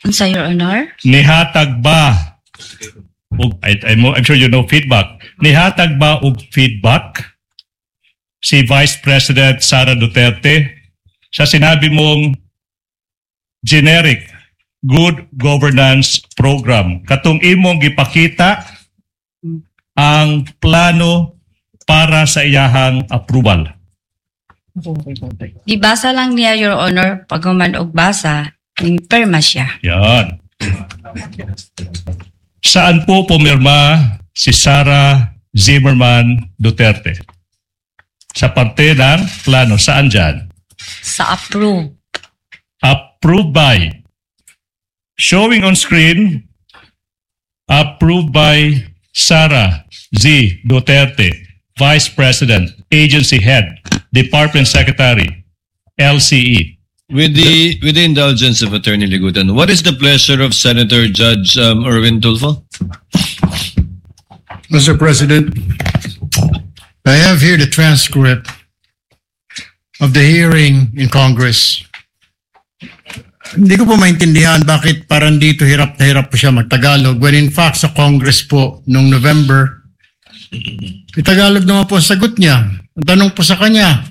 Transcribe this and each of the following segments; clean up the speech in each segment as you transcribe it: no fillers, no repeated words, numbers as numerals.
Unsa, Your Honor? Nihatag ba I'm sure you know feedback. Nihatag ba og feedback si Vice President Sara Duterte sa sinabi mong generic good governance program katong imong gipakita ang plano para sa iyahang approval? Gibasa lang niya, Your Honor, pag human og basa, perma siya. Yan. Saan po pumirma si Sara Zimmerman Duterte? Sa parte ng plano. Saan dyan? Sa approve. Approved by. Showing on screen, approved by Sara Z. Duterte, Vice President, Agency Head, Department Secretary, LCE. With the indulgence of Attorney Ligutan, what is the pleasure of Senator Judge Erwin Tulfo? Mr. President, I have here the transcript of the hearing in Congress. Hindi ko po maintindihan bakit parang dito hirap na hirap po siya magtagalog when in fact sa Congress po noong November, Tagalog naman po ang sagot niya. Ang tanong po sa kanya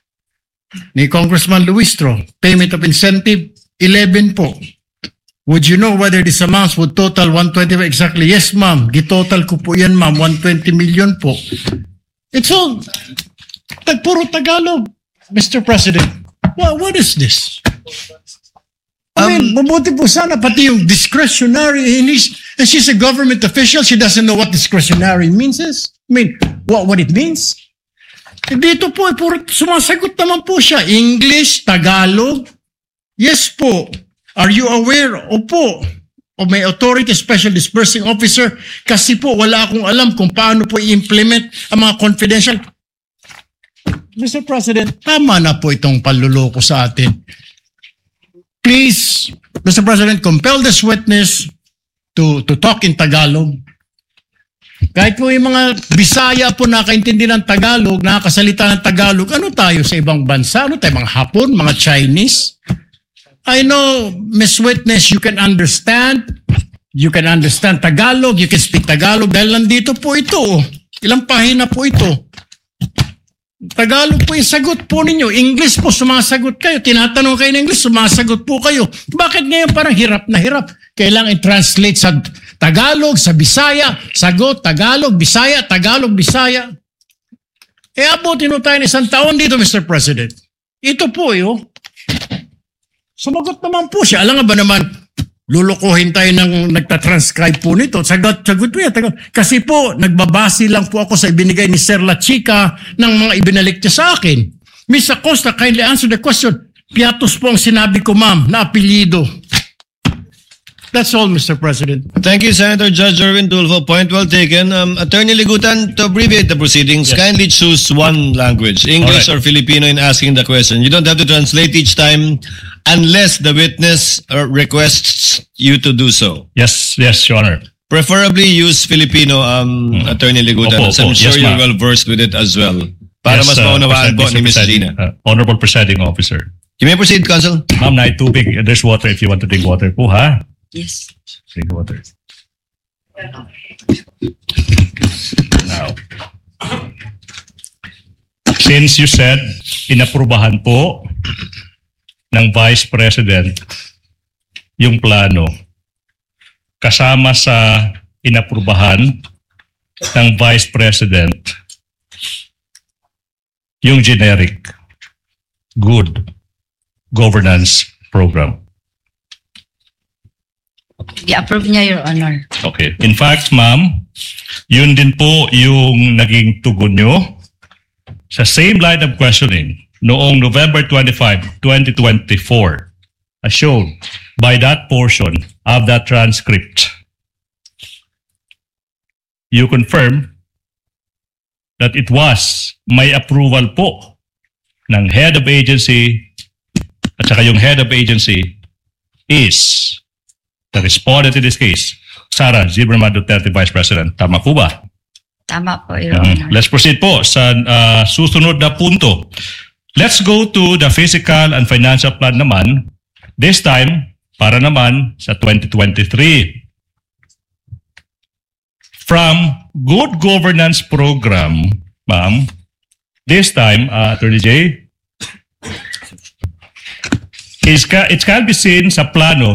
ni Congressman Luistro, payment of incentive, 11 po. Would you know whether these amounts would total 120 exactly? Yes, ma'am. Gitotal ko po yan, ma'am. 120 million po. It's all puro Tagalog, Mr. President. What is this? I mean, mabuti po sana pati yung discretionary. And she's a government official. She doesn't know what discretionary means is. I mean, what it means. Dito po, puro sumasagot naman po siya. English, Tagalog. Yes po. Are you aware? Opo. O may authority special disbursing officer. Kasi po, wala akong alam kung paano po i-implement ang mga confidential. Mr. President, tama na po itong panluloko sa atin. Please, Mr. President, compel this witness to talk in Tagalog. Kahit po yung mga Bisaya po nakaintindi ng Tagalog, nakakasalita ng Tagalog, ano tayo sa ibang bansa? Ano tayo, mga Hapon, mga Chinese? I know, Ms. Witness, you can understand Tagalog, you can speak Tagalog dahil nandito po ito. Ilang pahina po ito. Tagalog po yung sagot po ninyo. English po, sumasagot kayo. Tinatanong kayo ng English, sumasagot po kayo. Bakit ngayon parang hirap na hirap? Kailangan i-translate sa Tagalog, sa Bisaya, sagot, Tagalog, Bisaya, Tagalog, Bisaya. Abutin mo tayo ng isang taon dito, Mr. President. Ito po yun. Sumagot naman po siya. Alam nga ba naman, lulukuhin tayo ng nagtatranscribe po nito. Sagot po yan. Kasi po, nagbabase lang po ako sa ibinigay ni Sir La Chica ng mga ibinalik niya sa akin. Ms. Acosta, kindly answer the question. Piatos po ang sinabi ko, ma'am, na apelyido. That's all, Mr. President. Thank you, Senator Judge Erwin Tulfo. Point well taken. Attorney Ligutan, to abbreviate the proceedings, yes, kindly choose one language, English or Filipino, in asking the question. You don't have to translate each time unless the witness requests you to do so. Yes, Your Honor. Preferably use Filipino, Attorney Ligutan. Opo, I'm sure yes, you're well versed with it as well. Para yes, mas maunawaan po ni Ms. Gina. Honorable Presiding Officer. You may proceed, Counsel. Ma'am, naitubig. There's water if you want to drink water po, ha? Yes. Drink water. Now, since you said inaprubahan po ng Vice President yung plano, kasama sa inaprubahan ng Vice President yung generic good governance program. I-approve niya, Your Honor. Okay. In fact, ma'am, yun din po yung naging tugon nyo sa same line of questioning noong November 25, 2024, as shown by that portion of that transcript. You confirm that it was may approval po ng head of agency at saka yung head of agency is the respondent in this case, Sara Zimmerman Duterte, Vice President. Tama po ba? Tama po, Your Honor. Let's proceed po sa susunod na punto. Let's go to the physical and financial plan naman. This time, para naman sa 2023. From Good Governance Program, ma'am, this time, Attorney J, it can be seen sa plano